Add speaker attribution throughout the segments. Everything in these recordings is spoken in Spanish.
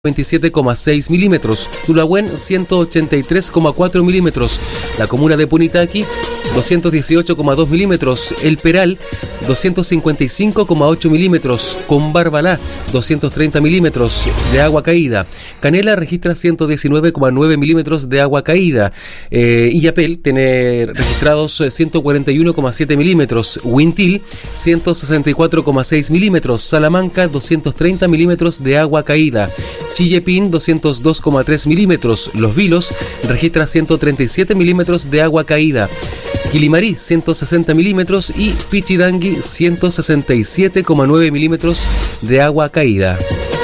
Speaker 1: 27,6 milímetros, Tulahuen 183,4 milímetros, la comuna de Punitaqui 218,2 milímetros, El Peral 255,8 milímetros, Combarbalá 230 milímetros de agua caída, Canela registra 119,9 milímetros de agua caída, Illapel tiene registrados 141,7 milímetros, Huintil 164,6 milímetros, Salamanca 230 milímetros de agua caída, Chillepín 202,3 milímetros, Los Vilos registra 137 milímetros de agua caída, Quilimarí 160 milímetros y Pichidangui 167,9 milímetros de agua caída.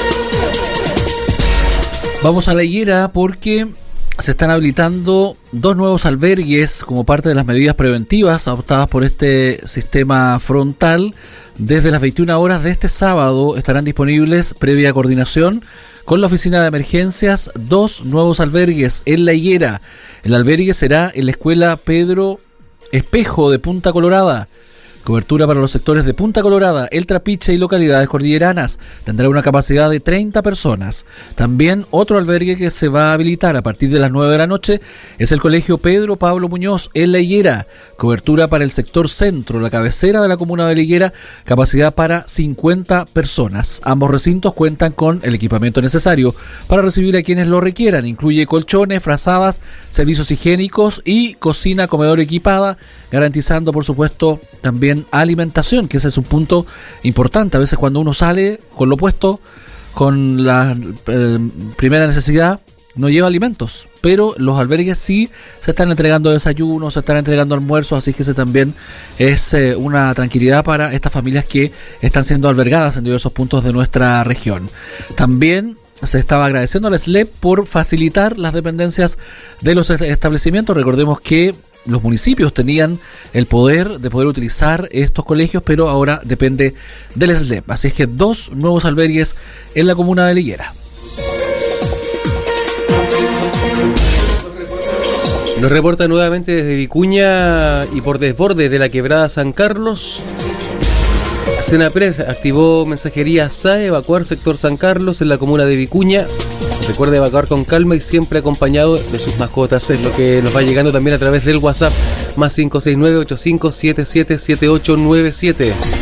Speaker 2: Vamos a la Higuera porque se están habilitando 2 nuevos albergues como parte de las medidas preventivas adoptadas por este sistema frontal. Desde las 21 horas de este sábado estarán disponibles, previa coordinación con la oficina de emergencias, 2 nuevos albergues en La Higuera. El albergue será en la escuela Pedro Espejo de Punta Colorada. Cobertura para los sectores de Punta Colorada, El Trapiche y localidades cordilleranas. Tendrá una capacidad de 30 personas. También otro albergue que se va a habilitar a partir de las 9 de la noche es el Colegio Pedro Pablo Muñoz en La Higuera. Cobertura para el sector centro, la cabecera de la comuna de La Higuera, capacidad para 50 personas. Ambos recintos cuentan con el equipamiento necesario para recibir a quienes lo requieran. Incluye colchones, frazadas, servicios higiénicos y cocina comedor equipada, garantizando por supuesto también alimentación, que ese es un punto importante. A veces cuando uno sale con lo puesto, con la primera necesidad, no lleva alimentos, pero los albergues sí se están entregando desayunos, se están entregando almuerzos, así que ese también es una tranquilidad para estas familias que están siendo albergadas en diversos puntos de nuestra región. También se estaba agradeciendo a la SLEP por facilitar las dependencias de los establecimientos. Recordemos que los municipios tenían el poder de poder utilizar estos colegios, pero ahora depende del SLEP. Así es que 2 nuevos albergues en la comuna de La Higuera.
Speaker 1: Nos reporta nuevamente desde Vicuña y por desbordes de la quebrada San Carlos. Senapred activó mensajería SAE, evacuar sector San Carlos en la comuna de Vicuña. Recuerde evacuar con calma y siempre acompañado de sus mascotas. Es lo que nos va llegando también a través del WhatsApp, más 569-8577-7897.